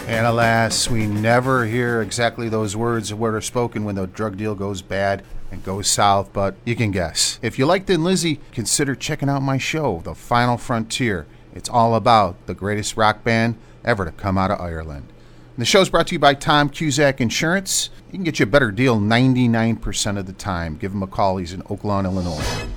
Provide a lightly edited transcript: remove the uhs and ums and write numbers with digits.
And alas, we never hear exactly those words of what are spoken when the drug deal goes bad and goes south, but you can guess. If you like Thin Lizzy, consider checking out my show, The Final Frontier. It's all about the greatest rock band ever to come out of Ireland. And the show's brought to you by Tom Cusack Insurance. He can get you a better deal 99% of the time. Give him a call. He's in Oak Lawn, Illinois.